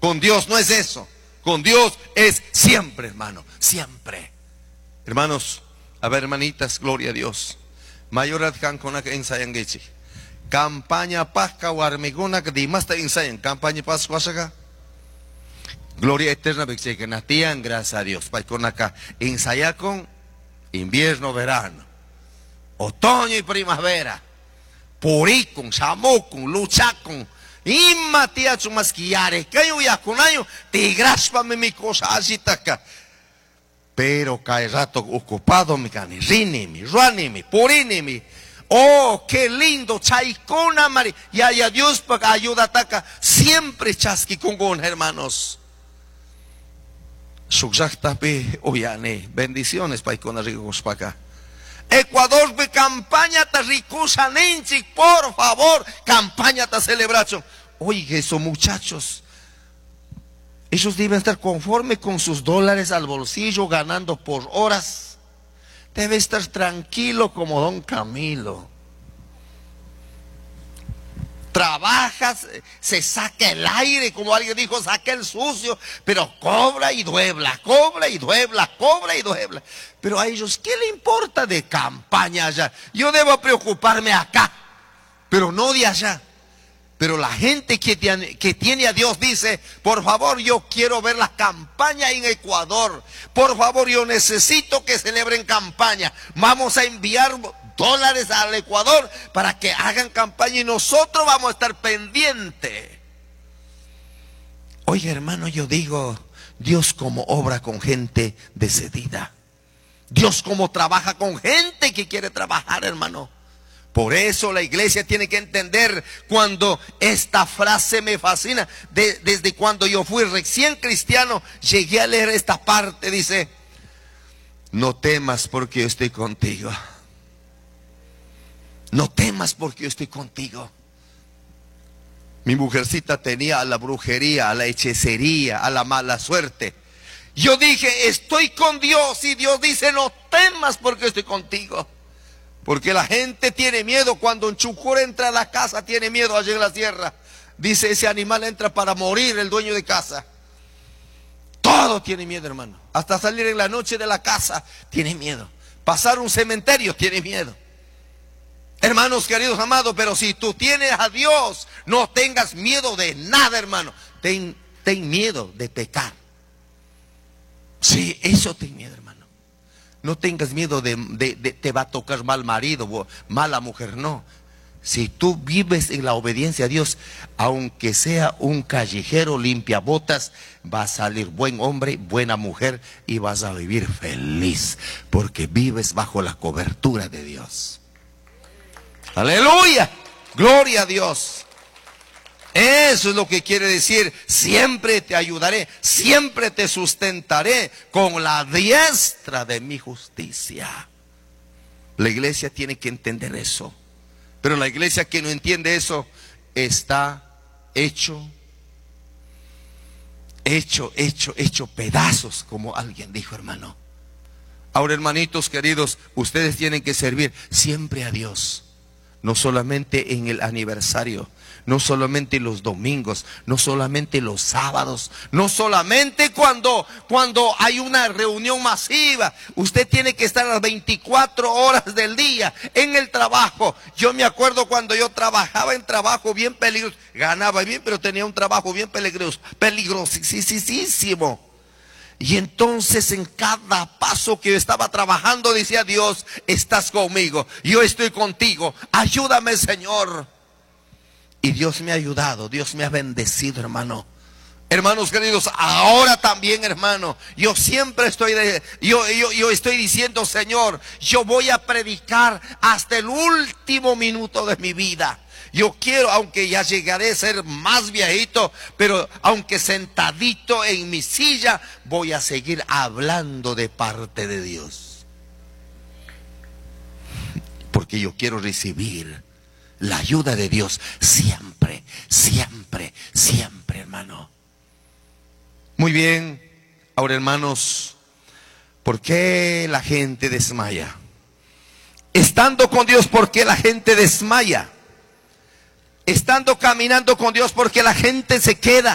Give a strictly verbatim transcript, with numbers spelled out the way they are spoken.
Con Dios no es eso. Con Dios es siempre, hermano, siempre. Hermanos, a ver, hermanitas, gloria a Dios. Mayorat kan konak ensayan gechi. Campaña pasca warmiguna que dimasta ensayan. Campaña pascua saga. Gloria eterna, que natían, gracias a Dios. Para con acá, ensaya con invierno, verano, otoño y primavera. Poricon, chamucon, luchacon. Y matia chumasquiare. Que yo ya con año, te graspame mi cosa así taca. Pero cae rato ocupado mi cani, rinimi, ruanimi, purinimi. Oh, qué lindo, chaicona mari. Y haya Dios para ayuda taca. Siempre chasqui con hermanos. Sugzaktapi oyane, bendiciones para con ricos para acá. Ecuador de campaña ta ricosa nenchi, por favor, campaña ta celebración. Oye, esos muchachos, ellos deben estar conformes con sus dólares al bolsillo, ganando por horas. Debe estar tranquilo como don Camilo. Trabajas, se saca el aire, como alguien dijo, saca el sucio, pero cobra y duebla, cobra y duebla, cobra y duebla. Pero a ellos, ¿qué le importa de campaña allá? Yo debo preocuparme acá, pero no de allá. Pero la gente que tiene, que tiene a Dios dice, por favor, yo quiero ver la campaña en Ecuador. Por favor, yo necesito que celebren campaña. Vamos a enviar dólares al Ecuador para que hagan campaña y nosotros vamos a estar pendientes. Oye, hermano, yo digo, Dios como obra con gente decidida. Dios como trabaja con gente que quiere trabajar, hermano. Por eso la iglesia tiene que entender, cuando esta frase me fascina, de, desde cuando yo fui recién cristiano, llegué a leer esta parte, dice, no temas porque yo estoy contigo. No temas porque yo estoy contigo. Mi mujercita tenía a la brujería, a la hechicería, a la mala suerte. Yo dije, estoy con Dios, y Dios dice, no temas porque estoy contigo. Porque la gente tiene miedo cuando un chucur entra a la casa, tiene miedo allí en la tierra. Dice, ese animal entra para morir, el dueño de casa. Todo tiene miedo, hermano. Hasta salir en la noche de la casa, tiene miedo. Pasar un cementerio, tiene miedo. Hermanos queridos amados, pero si tú tienes a Dios, no tengas miedo de nada, hermano. Ten, ten miedo de pecar. Sí, eso ten miedo, hermano. No tengas miedo de, de, de te va a tocar mal marido o mala mujer, no. Si tú vives en la obediencia a Dios, aunque sea un callejero limpiabotas, va a salir buen hombre, buena mujer, y vas a vivir feliz, porque vives bajo la cobertura de Dios. Aleluya, gloria a Dios. Eso es lo que quiere decir, siempre te ayudaré, siempre te sustentaré con la diestra de mi justicia. La iglesia tiene que entender eso. Pero la iglesia que no entiende eso está hecho, hecho, hecho, hecho pedazos, como alguien dijo, hermano. Ahora, hermanitos queridos, ustedes tienen que servir siempre a Dios. No solamente en el aniversario, no solamente los domingos, no solamente los sábados, no solamente cuando, cuando hay una reunión masiva. Usted tiene que estar las veinticuatro horas del día en el trabajo. Yo me acuerdo cuando yo trabajaba en trabajo bien peligroso, ganaba bien, pero tenía un trabajo bien peligroso, peligrosísimo. Y entonces en cada paso que yo estaba trabajando decía, Dios, estás conmigo, yo estoy contigo, ayúdame, Señor. Y Dios me ha ayudado, Dios me ha bendecido, hermano. Hermanos queridos, ahora también, hermano, yo siempre estoy de, yo, yo, yo estoy diciendo, Señor, yo voy a predicar hasta el último minuto de mi vida. Yo quiero, aunque ya llegaré a ser más viejito, pero aunque sentadito en mi silla, voy a seguir hablando de parte de Dios. Porque yo quiero recibir la ayuda de Dios siempre, siempre, siempre, hermano. Muy bien. Ahora, hermanos, ¿por qué la gente desmaya? Estando con Dios, ¿por qué la gente desmaya? Estando caminando con Dios, ¿por qué la gente se queda?